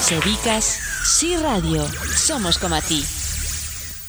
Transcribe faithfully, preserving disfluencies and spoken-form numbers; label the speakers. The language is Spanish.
Speaker 1: Se Vicas, Sí Radio, somos como a ti.